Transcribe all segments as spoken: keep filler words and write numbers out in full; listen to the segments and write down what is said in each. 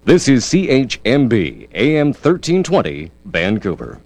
This is C H M B A M thirteen twenty Vancouver。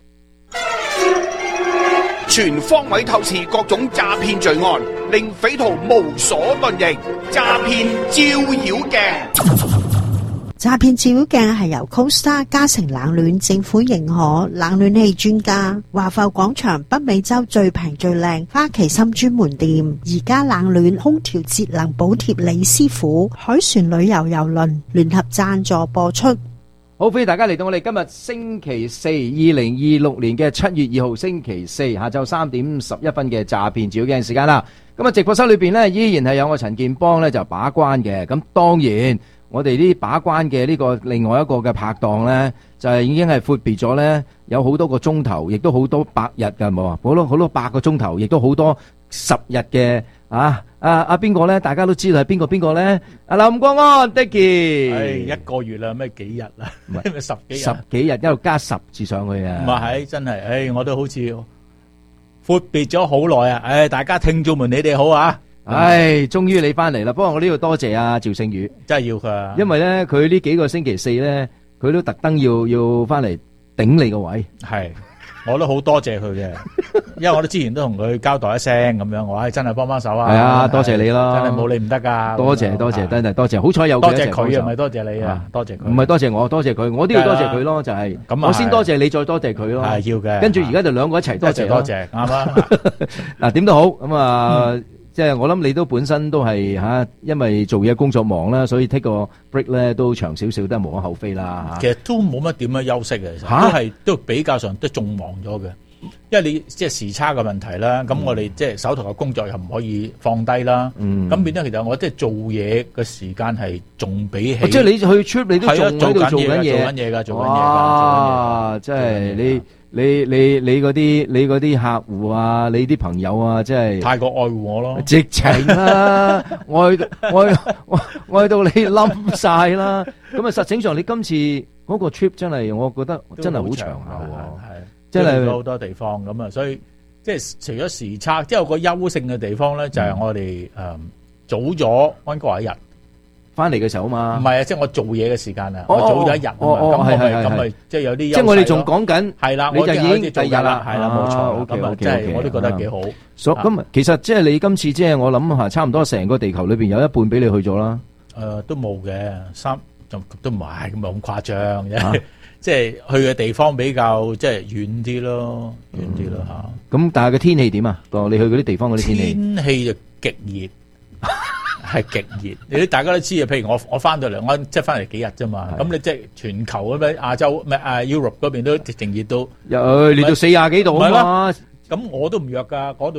全方位透視各種詐騙罪案，令匪徒無所遁形。詐騙照妖鏡。 詐騙照妖鏡係由 Costa 嘉誠冷暖政府認可冷暖氣專家華埠廣場北美洲最平最靚花旗參專門店，而家冷暖空調節能補貼李師傅海船旅遊郵輪聯合贊助播出。 好，歡迎大家嚟到我哋今日星期四，二零二六年嘅七月二號星期四下晝三點十一分嘅詐騙照妖鏡時間啦。咁啊，直播室裏邊呢，依然係有我陳健邦呢就把關嘅。咁當然我哋呢把關嘅呢個另外一個嘅拍檔呢，就係已經係闊別咗呢，有好多個鐘頭，亦都好多百日㗎，冇啊，好多好多百個鐘頭，亦都好多十日嘅啊啊啊邊個呢？大家都知道係邊個邊個呢？阿林國安 Dicky， 係一個月啦，咩幾日啦？唔係十幾日， 十幾日一路加十字上去啊！ 唔係，真係，唉，我都好似闊別咗好耐啊！唉，大家聽眾們，你哋好啊！ 唉，終於你翻嚟啦！不過我呢度多謝阿趙勝宇， 真係要佢， 因為咧佢呢幾個星期四咧，佢都特登要要翻嚟頂你個位。係， 我都好多謝佢嘅，因為我都之前都同佢交代一聲咁樣，我唉真係幫幫手啊！ 係啊，多謝你咯， 真係冇你唔得噶。 多謝多謝，真係多謝，好彩有佢一齊幫手。 多謝佢啊，唔係多謝你啊，多謝佢。 唔係多謝我，多謝佢，我都要多謝佢咯，就係。咁我先多謝你，再多謝佢咯。 係要嘅。跟住而家就兩個一齊多謝多謝，啱啦。 嗱，點都好咁啊。即係我諗你都本身都係吓，因為做嘢工作忙啦，所以 take 個 break 咧都長少少，都係無可厚非啦吓。 其實都冇乜點樣休息嘅，其實都係都比較上都仲忙咗嘅，因為你即係時差嘅問題啦。咁我哋即係手頭嘅工作又唔可以放低啦。咁變咗其實我即係做嘢嘅時間係仲比起， 即係你去 trip 你都仲喺度做緊嘢， 做緊嘢噶，做緊嘢噶。 哇！即係你。你你你嗰啲你嗰啲客戶啊，你啲朋友啊，即係太過愛護我咯， 直情啦，愛愛愛到你冧晒啦。咁啊，實情上你今次嗰個 trip 真係，我覺得真係好長下， 係真係去好多地方咁啊。所以即係除咗時差，即係有個優勝嘅地方咧，就係我哋誒早咗溫哥華一日。翻嚟嘅時候啊嘛，唔係啊，即係我做嘢嘅時間啊，我早咗一日啊嘛，咁我咪咁咪即係有啲，即係我哋仲講緊，係啦，我就已經第二日啦，係啦，冇錯，咁啊，即係我都覺得幾好。所咁其實即係你今次即係我諗下，差唔多成個地球裏邊有一半俾你去咗啦。 誒，都冇嘅，三就都唔係咁咁誇張嘅，即係去嘅地方比較即係遠啲咯，遠啲咯嚇。 咁但係個天氣點啊？你去嗰啲地方嗰啲天氣？ 天氣就極熱。係極熱，你大家都知啊。譬如我我翻到嚟，我即係翻嚟幾日啫嘛。咁你即係全球咁樣亞洲咩啊 Europe 嗰邊都直情熱到， 又熱到四廿幾度啊嘛。 咁我都唔弱噶，嗰度。